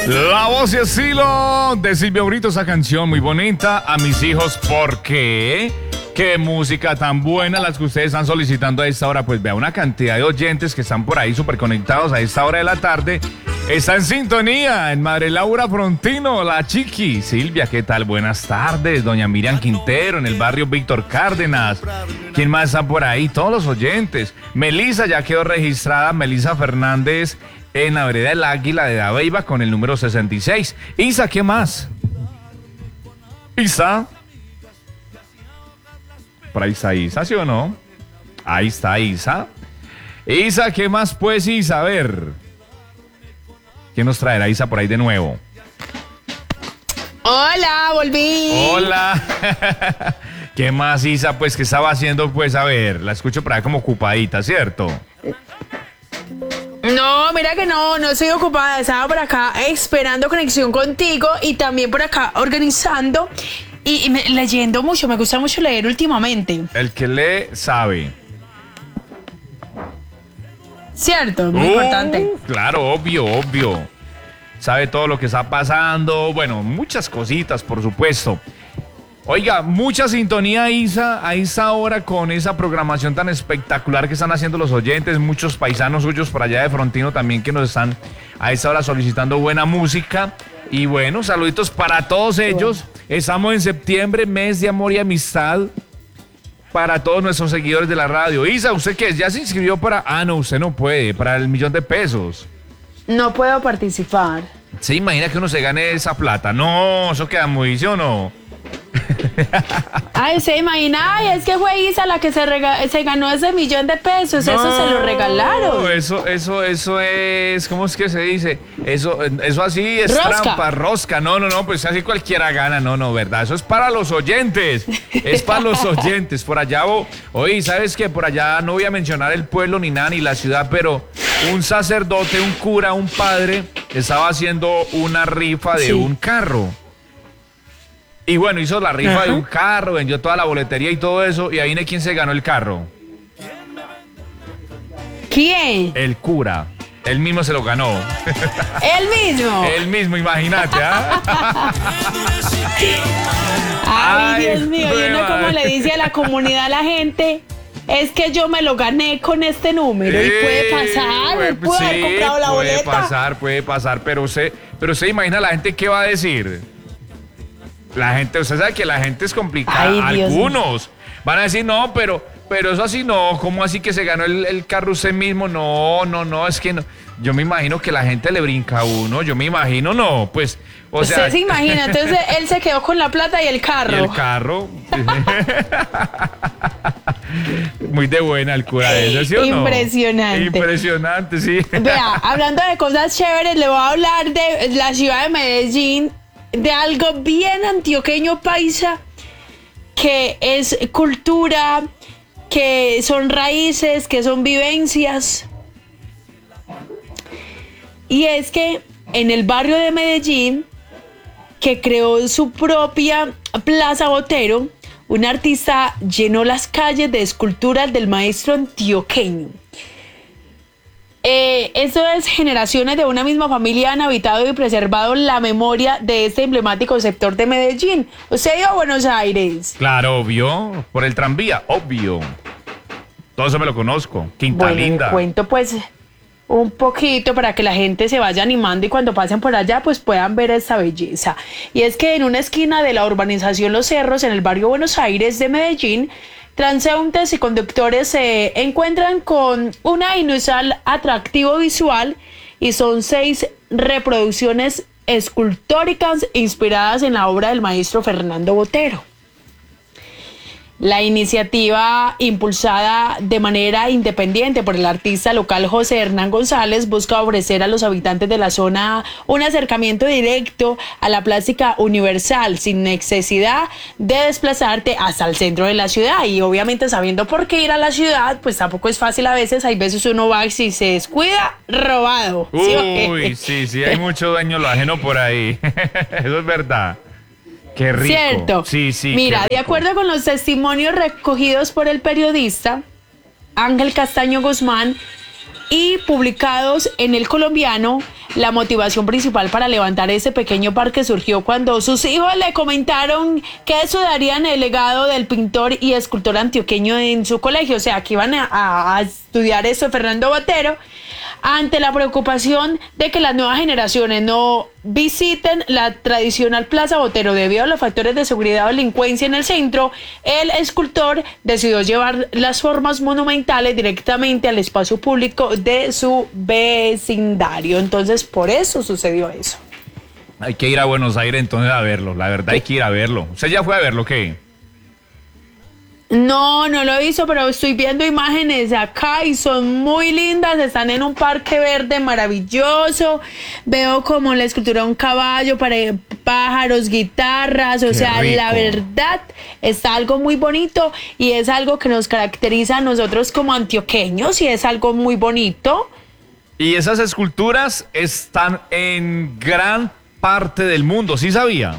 La voz y estilo de Silvia Brito, esa canción muy bonita. A mis hijos, ¿por qué? Qué música tan buena las que ustedes están solicitando a esta hora. Pues vea, una cantidad de oyentes que están por ahí súper conectados a esta hora de la tarde. Está en sintonía en Madre Laura Frontino, la Chiqui. Silvia, ¿qué tal? Buenas tardes. Doña Miriam Quintero en el barrio Víctor Cárdenas. ¿Quién más está por ahí? Todos los oyentes. Melisa ya quedó registrada. Melisa Fernández en la vereda del Águila de Dabeiba con el número 66. Isa, ¿qué más? Isa. Por ahí está Isa, ¿sí o no? Ahí está Isa. Isa, ¿qué más pues, Isa? A ver. ¿Quién nos traerá Isa por ahí de nuevo? Hola, volví. Hola. ¿Qué más, Isa? Pues, ¿qué estaba haciendo? Pues, a ver, la escucho por ahí como ocupadita, ¿cierto? No, mira que no estoy ocupada. Estaba por acá esperando conexión contigo y también por acá organizando y leyendo mucho. Me gusta mucho leer últimamente. El que lee sabe. Cierto, muy importante. Claro, obvio. Sabe todo lo que está pasando. Bueno, muchas cositas, por supuesto. Oiga, mucha sintonía, Isa, a esa hora con esa programación tan espectacular que están haciendo los oyentes. Muchos paisanos suyos por allá de Frontino también que nos están a esa hora solicitando buena música. Y bueno, saluditos para todos ellos. Estamos en septiembre, mes de amor y amistad. Para todos nuestros seguidores de la radio. Isa, ¿usted qué? ¿Ya se inscribió para...? Ah, no, usted no puede, para el $1,000,000. No puedo participar. ¿Se imagina que uno se gane esa plata? No, eso queda muy, ¿sí o no? Ay, se imagina, ay, es que fue Isa la que se ganó ese $1,000,000. No, eso se lo regalaron. Eso es, ¿cómo es que se dice? Eso así es Rosca. trampa, rosca. No, pues así cualquiera gana. No, verdad. Eso es para los oyentes. Es para los oyentes. Por allá, oye, ¿sabes qué? Por allá no voy a mencionar el pueblo ni nada, ni la ciudad, pero un sacerdote, un cura, un padre, estaba haciendo una rifa de un carro. Y bueno, hizo la rifa de un carro, vendió toda la boletería y todo eso, y ahí viene quién se ganó el carro. ¿Quién? El cura. Él mismo se lo ganó. ¿El mismo? Él mismo, imagínate, ¿ah? Ay, Dios mío, y uno como le dice a la comunidad, a la gente, es que yo me lo gané con este número. Y puede pasar, él puede haber comprado la boleta. Puede pasar, pero usted imagina la gente qué va a decir. La gente, usted sabe que la gente es complicada. Ay, algunos van a decir, no, pero eso así no, ¿cómo así que se ganó el carro usted mismo? No, es que no. Yo me imagino que la gente le brinca a uno, yo me imagino, no, pues, o sea. Usted se imagina, entonces él se quedó con la plata y el carro. Y el carro. Muy de buena el cura ese, ¿sí o no? Impresionante, sí. Vea, hablando de cosas chéveres, le voy a hablar de la ciudad de Medellín, de algo bien antioqueño paisa, que es cultura, que son raíces, que son vivencias. Y es que en el barrio de Medellín, que creó su propia Plaza Botero, un artista llenó las calles de esculturas del maestro antioqueño. Eso es, generaciones de una misma familia han habitado y preservado la memoria de este emblemático sector de Medellín. ¿Usted ha ido a Buenos Aires? Claro, obvio. Por el tranvía, obvio. Todo eso me lo conozco. Quinta Linda. Le cuento pues un poquito para que la gente se vaya animando y cuando pasen por allá pues puedan ver esta belleza. Y es que en una esquina de la urbanización Los Cerros, en el barrio Buenos Aires de Medellín, transeúntes y conductores se encuentran con un inusual atractivo visual y son 6 reproducciones escultóricas inspiradas en la obra del maestro Fernando Botero. La iniciativa, impulsada de manera independiente por el artista local José Hernán González, busca ofrecer a los habitantes de la zona un acercamiento directo a la plástica universal sin necesidad de desplazarte hasta el centro de la ciudad. Y obviamente sabiendo por qué ir a la ciudad, pues tampoco es fácil a veces. Hay veces uno va y si se descuida, robado. Uy, sí, hay mucho daño lo ajeno por ahí. Eso es verdad. Qué rico. Cierto. Sí. Mira, de acuerdo con los testimonios recogidos por el periodista Ángel Castaño Guzmán y publicados en El Colombiano, la motivación principal para levantar ese pequeño parque surgió cuando sus hijos le comentaron que estudiarían el legado del pintor y escultor antioqueño en su colegio, o sea, que iban a estudiar eso de Fernando Botero. Ante la preocupación de que las nuevas generaciones no visiten la tradicional Plaza Botero debido a los factores de seguridad o delincuencia en el centro, el escultor decidió llevar las formas monumentales directamente al espacio público de su vecindario. Entonces, por eso sucedió eso. Hay que ir a Buenos Aires entonces a verlo, la verdad hay que ir a verlo. ¿Usted ya fue a verlo qué? No, no lo he visto, pero estoy viendo imágenes acá y son muy lindas. Están en un parque verde maravilloso. Veo como la escultura de un caballo, pájaros, guitarras. O sea, rico. La verdad está algo muy bonito y es algo que nos caracteriza a nosotros como antioqueños y es algo muy bonito. Y esas esculturas están en gran parte del mundo, ¿sí sabía?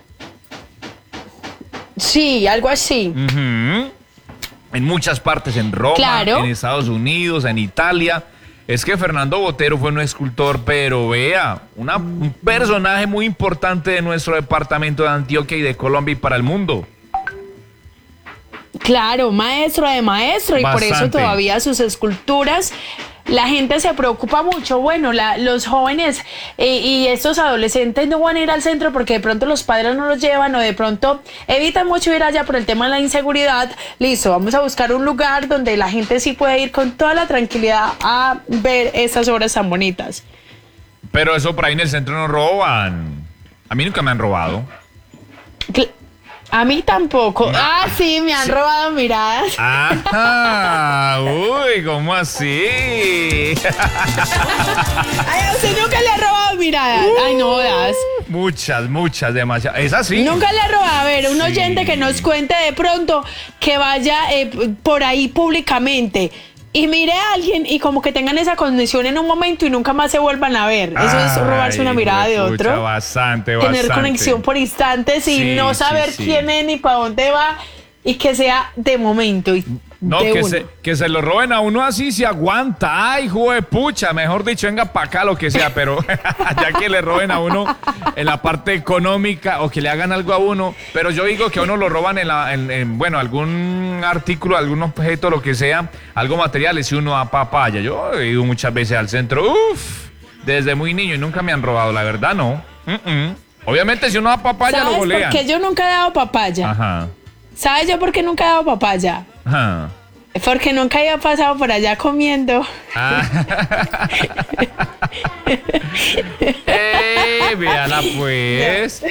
Sí, algo así. En muchas partes, en Roma, Claro. en Estados Unidos, en Italia. Es que Fernando Botero fue un escultor, pero vea, un personaje muy importante de nuestro departamento de Antioquia y de Colombia y para el mundo. Claro, maestro de maestro, y por eso Bastante. todavía sus esculturas, la gente se preocupa mucho. Bueno, los jóvenes y estos adolescentes no van a ir al centro porque de pronto los padres no los llevan o de pronto evitan mucho ir allá por el tema de la inseguridad. Listo, vamos a buscar un lugar donde la gente sí puede ir con toda la tranquilidad a ver estas obras tan bonitas. Pero eso por ahí en el centro no roban. A mí nunca me han robado. A mí tampoco. Ah, sí, me han robado miradas. ¡Ah! ¡Uy! ¿Cómo así? Ay, a usted nunca le ha robado miradas. Ay, no das. Muchas, demasiadas. ¿Es así? Nunca le ha robado. A ver, un Sí. oyente que nos cuente de pronto que vaya por ahí públicamente y mire a alguien y como que tengan esa condición en un momento y nunca más se vuelvan a ver. Eso es robarse una mirada de huepucha, otro. Bastante. Tener conexión por instantes y Sí, no sí, saber sí. quién es ni para dónde va y que sea de momento y No, de uno. que se lo roben a uno así se aguanta. Ay, pucha, mejor dicho, venga para acá lo que sea, pero ya que le roben a uno en la parte económica o que le hagan algo a uno, pero yo digo que a uno lo roban bueno, algún artículo, algún objeto, lo que sea, algo material, y si uno a papaya. Yo he ido muchas veces al centro, desde muy niño y nunca me han robado, la verdad no. Obviamente si uno da papaya lo ¿Sabes golean. por qué yo nunca he dado papaya? Ajá. ¿Sabes yo por qué nunca he dado papaya? Ajá. Porque nunca había pasado por allá comiendo. Véanla pues.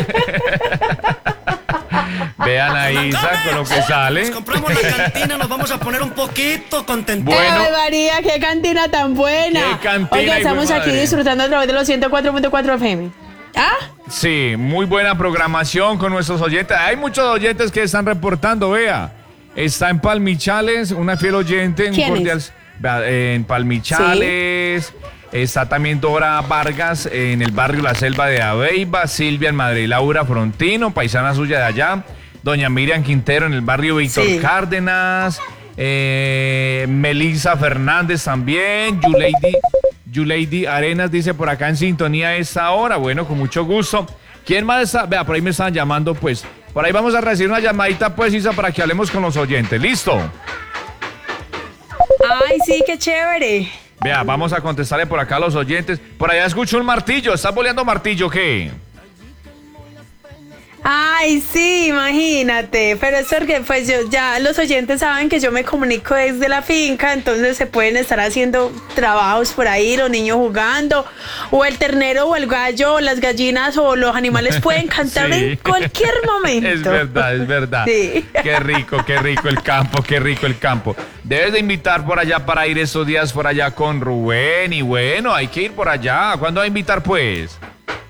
Vean a Isa con lo que sale. Nos compramos la cantina, nos vamos a poner un poquito contentos. Bueno. ¡Ave María, qué cantina tan buena! ¡Qué cantina, Oiga, estamos hijo de aquí madre! disfrutando a través de los 104.4 FM. ¿Ah? Sí, muy buena programación con nuestros oyentes. Hay muchos oyentes que están reportando, vea. Está en Palmichales, una fiel oyente. ¿Quién cordial, es? en Palmichales. Está también Dora Vargas en el barrio La Selva de Aveiva. Silvia en Madrid, Laura Frontino, paisana suya de allá. Doña Miriam Quintero en el barrio Víctor Sí. Cárdenas. Melissa Fernández también. Yuleidi Arenas dice por acá en sintonía a esta hora. Bueno, con mucho gusto. ¿Quién más está? Vea, por ahí me están llamando, pues. Por ahí vamos a recibir una llamadita, pues, Isa, para que hablemos con los oyentes. ¿Listo? Ay, sí, qué chévere. Vea, vamos a contestarle por acá a los oyentes. Por allá escucho un martillo. ¿Estás boleando martillo qué? Ay, sí, imagínate. Pero es porque pues ya los oyentes saben que yo me comunico desde la finca, entonces se pueden estar haciendo trabajos por ahí, los niños jugando, o el ternero o el gallo, o las gallinas o los animales pueden cantar Sí. en cualquier momento. Es verdad. Sí. Qué rico el campo, qué rico el campo. Debes de invitar por allá para ir esos días por allá con Rubén y bueno, hay que ir por allá. ¿Cuándo va a invitar pues?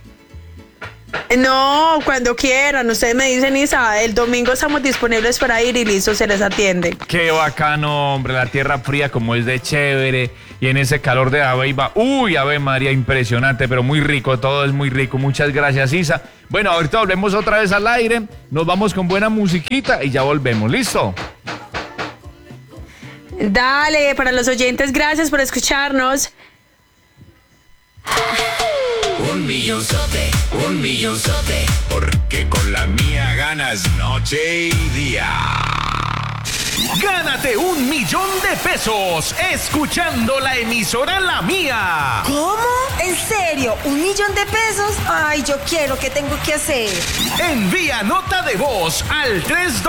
No, cuando quieran, ustedes me dicen, Isa, el domingo estamos disponibles para ir y listo, se les atiende. Qué bacano, hombre, la tierra fría como es de chévere y en ese calor de Aveiva. Uy, Ave María, impresionante, pero muy rico, todo es muy rico. Muchas gracias, Isa. Bueno, ahorita volvemos otra vez al aire, nos vamos con buena musiquita y ya volvemos, ¿listo? Dale, para los oyentes, gracias por escucharnos. Un millonzote, porque con la mía ganas noche y día. Gánate 1.000.000 de pesos escuchando la emisora La Mía. ¿Cómo? ¿En serio? ¿1.000.000 de pesos? Ay, yo quiero, ¿qué tengo que hacer? Envía nota de voz al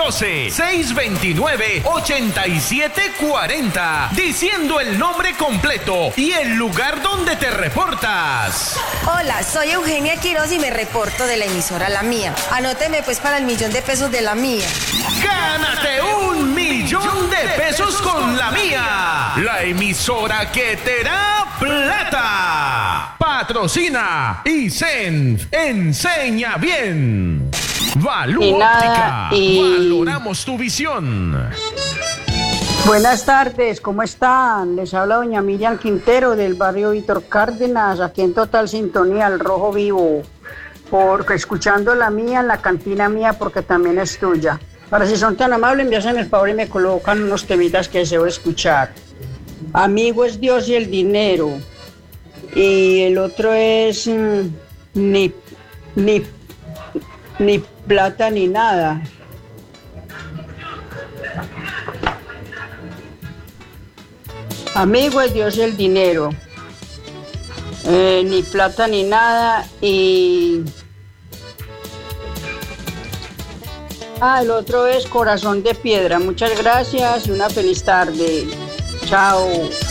312-629-8740 diciendo el nombre completo y el lugar donde te reportas. Hola, soy Eugenia Quiroz y me reporto de la emisora La Mía. Anóteme pues para el 1.000.000 de pesos de La Mía. ¡Gánate 1.000.000 de pesos con La Mía! La emisora que te da plata. Patrocina Isenf. Enseña bien. Valúptica. Valoramos tu visión. Buenas tardes, ¿cómo están? Les habla doña Miriam Quintero del barrio Víctor Cárdenas, aquí en total sintonía, al rojo vivo, porque escuchando La Mía en la cantina mía, porque también es tuya. Para si son tan amables, me hacen el favor y me colocan unos temitas que deseo escuchar. Amigo es Dios y el dinero. Y el otro es ni plata ni nada. Amigo es Dios y el dinero. Ni plata ni nada. Y el otro es Corazón de Piedra. Muchas gracias y una feliz tarde. Chao.